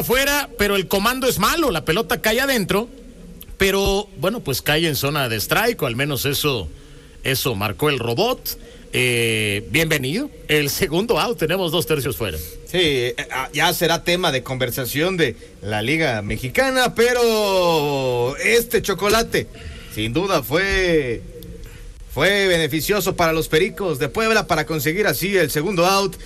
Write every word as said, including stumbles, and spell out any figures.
afuera, pero el comando es malo, la pelota cae adentro, pero bueno, pues cae en zona de strike, o al menos eso, eso marcó el robot. Eh, bienvenido, el segundo out, tenemos dos tercios fuera. Sí, ya será tema de conversación de la Liga Mexicana, pero este chocolate, sin duda fue... Fue beneficioso para los Pericos de Puebla para conseguir así el segundo out